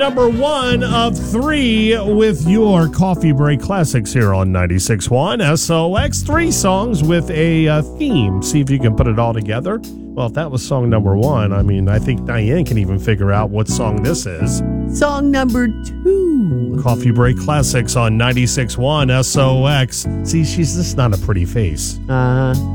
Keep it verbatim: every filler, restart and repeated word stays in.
Number one of three with your Coffee Break Classics here on ninety-six point one S O X. Three songs with a uh, theme. See if you can put it all together. Well, if that was song number one, I mean, I think Diane can even figure out what song this is. Song number two. Coffee Break Classics on ninety-six point one S O X. See, she's just not a pretty face. Uh-huh.